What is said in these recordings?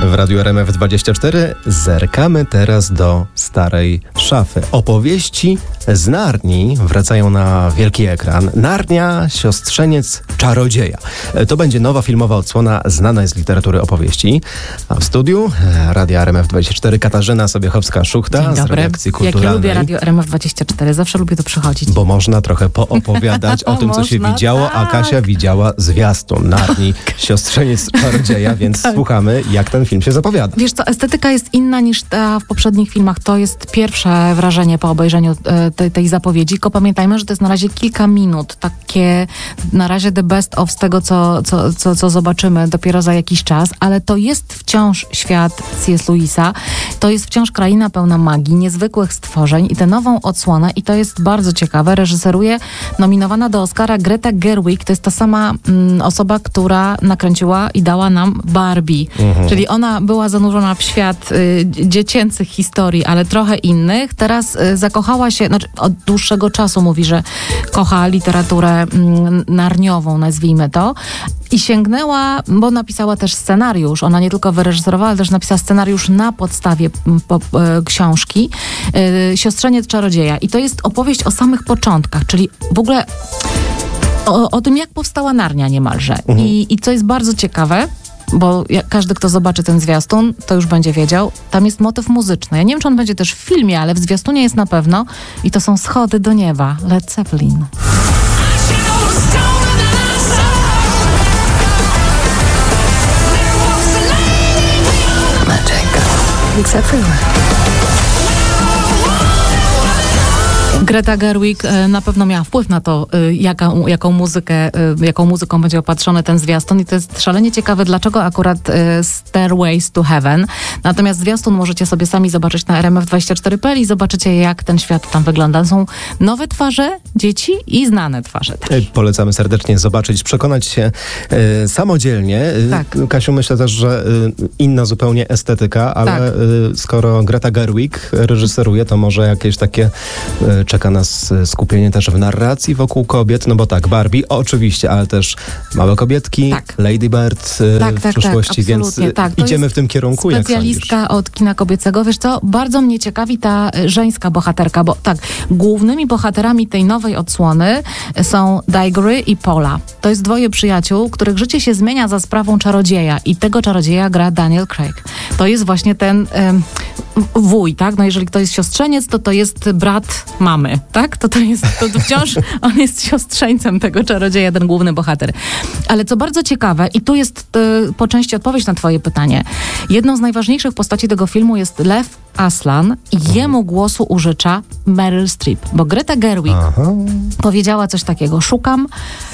W Radiu RMF24 zerkamy teraz do starej szafy. Opowieści z Narni wracają na wielki ekran. Narnia, siostrzeniec czarodzieja. To będzie nowa filmowa odsłona znana z literatury opowieści. A w studiu Radia RMF24 Katarzyna Sobiechowska-Szuchta z redakcji kulturalnej. Jak ja lubię Radio RMF24, zawsze lubię tu przychodzić. Bo można trochę poopowiadać o tym, co się widziało, a Kasia widziała zwiastun Narni, siostrzeniec czarodzieja, więc słuchamy, jak ten film się zapowiada. Wiesz co, estetyka jest inna niż ta w poprzednich filmach. To jest pierwsze wrażenie po obejrzeniu tej zapowiedzi. Tylko pamiętajmy, że to jest na razie kilka minut. Takie na razie the best of z tego, co zobaczymy dopiero za jakiś czas. Ale to jest wciąż świat C.S. Lewisa. To jest wciąż kraina pełna magii, niezwykłych stworzeń i tę nową odsłonę, i to jest bardzo ciekawe, reżyseruje nominowana do Oscara Greta Gerwig. To jest ta sama osoba, która nakręciła i dała nam Barbie. Czyli ona była zanurzona w świat dziecięcych historii, ale trochę innych. Teraz zakochała się, znaczy od dłuższego czasu mówi, że kocha literaturę narniową, nazwijmy to. I sięgnęła, bo napisała też scenariusz. Ona nie tylko wyreżyserowała, ale też napisała scenariusz na podstawie książki Siostrzeniec czarodzieja. I to jest opowieść o samych początkach, czyli w ogóle o tym, jak powstała Narnia niemalże. I co jest bardzo ciekawe, bo każdy, kto zobaczy ten zwiastun, to już będzie wiedział, tam jest motyw muzyczny. Ja nie wiem, czy on będzie też w filmie, ale w zwiastunie jest na pewno. I to są Schody do nieba, Led Zeppelin. It's everywhere. Greta Gerwig na pewno miała wpływ na to, jaką muzyką będzie opatrzony ten zwiastun, i to jest szalenie ciekawe, dlaczego akurat Stairways to Heaven. Natomiast zwiastun możecie sobie sami zobaczyć na RMF24.pl i zobaczycie, jak ten świat tam wygląda. Są nowe twarze dzieci i znane twarze też. Polecamy serdecznie zobaczyć, przekonać się samodzielnie. Tak. Kasiu, myślę też, że inna zupełnie estetyka, ale skoro Greta Gerwig reżyseruje, to może jakieś takie czeka nas skupienie też w narracji wokół kobiet, no bo tak, Barbie oczywiście, ale też Małe kobietki, Lady Bird w przyszłości, więc idziemy w tym kierunku, jak sądzisz? Specjalistka od kina kobiecego. Wiesz co, bardzo mnie ciekawi ta żeńska bohaterka, bo tak, głównymi bohaterami tej nowej odsłony są Diggory i Paula. To jest dwoje przyjaciół, których życie się zmienia za sprawą czarodzieja, i tego czarodzieja gra Daniel Craig. To jest właśnie ten wuj, tak? No jeżeli to jest siostrzeniec, to jest brat mamy, tak? To wciąż on jest siostrzeńcem tego czarodzieja, ten główny bohater. Ale co bardzo ciekawe, i tu jest po części odpowiedź na twoje pytanie. Jedną z najważniejszych postaci tego filmu jest Lev Aslan i jemu głosu użycza Meryl Streep, bo Greta Gerwig powiedziała coś takiego: szukam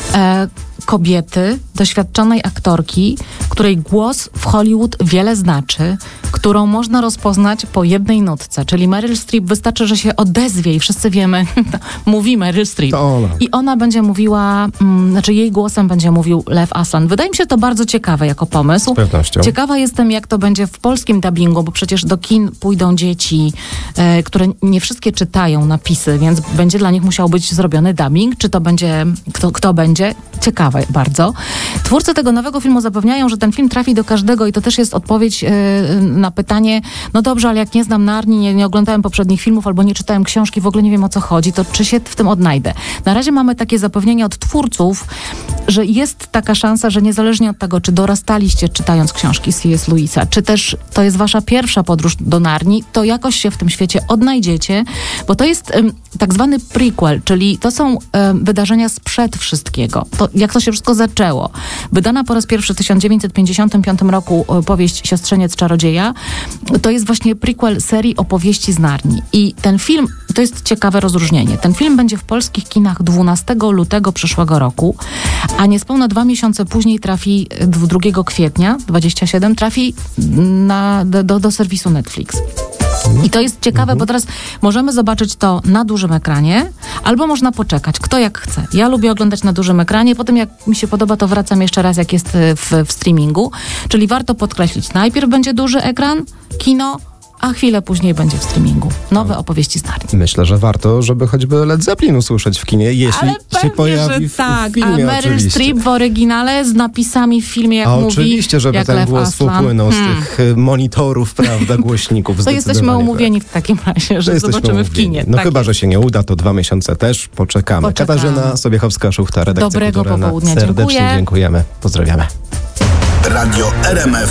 kobiety, doświadczonej aktorki, której głos w Hollywood wiele znaczy, którą można rozpoznać po jednej nutce. Czyli Meryl Streep, wystarczy, że się odezwie i wszyscy wiemy, mówi Meryl Streep. I ona będzie mówiła, jej głosem będzie mówił Lev Aslan. Wydaje mi się to bardzo ciekawe jako pomysł. Z pewnością. Ciekawa jestem, jak to będzie w polskim dubbingu, bo przecież do kin pójdą dzieci, które nie wszystkie czytają napisy, więc będzie dla nich musiał być zrobiony dubbing. Czy to będzie, kto będzie? Ciekawe bardzo. Twórcy tego nowego filmu zapewniają, że ten film trafi do każdego, i to też jest odpowiedź na pytanie, no dobrze, ale jak nie znam Narni, nie oglądałem poprzednich filmów albo nie czytałem książki, w ogóle nie wiem, o co chodzi, to czy się w tym odnajdę? Na razie mamy takie zapewnienie od twórców, że jest taka szansa, że niezależnie od tego, czy dorastaliście czytając książki C.S. Lewisa, czy też to jest wasza pierwsza podróż do Narni, to jakoś się w tym świecie odnajdziecie, bo to jest tak zwany prequel, czyli to są wydarzenia sprzed wszystkiego. To, jak to się wszystko zaczęło. Wydana po raz pierwszy w 1955 roku powieść Siostrzeniec czarodzieja, to jest właśnie prequel serii opowieści z Narni. I ten film, to jest ciekawe rozróżnienie. Ten film będzie w polskich kinach 12 lutego przyszłego roku, a niespełna 2 miesiące później trafi, 2 kwietnia 27, trafi do serwisu Netflix. I to jest ciekawe, bo teraz możemy zobaczyć to na dużym ekranie, albo można poczekać, kto jak chce. Ja lubię oglądać na dużym ekranie, potem jak mi się podoba, to wracam jeszcze raz, jak jest w streamingu. Czyli warto podkreślić, najpierw będzie duży ekran, kino, a chwilę później będzie w streamingu. Nowe opowieści z Narni. Myślę, że warto, żeby choćby Led Zeppelin usłyszeć w kinie, jeśli Ale się pewnie, pojawi że tak. w filmie. A Meryl oczywiście. Streep w oryginale z napisami w filmie, jak mówi, Oczywiście, żeby jak ten Lew głos Aslan. popłynął z tych monitorów, prawda, głośników. To jesteśmy zdecydowanie umówieni w takim razie, To że jesteśmy zobaczymy w umówieni. kinie. No Tak chyba, jest. że się nie uda, to 2 miesiące też poczekamy. Katarzyna Sobiechowska-Szuchta, redakcja Dobrego kulturalna. popołudnia. Serdecznie Dziękuję. dziękujemy. Pozdrawiamy. Radio RMF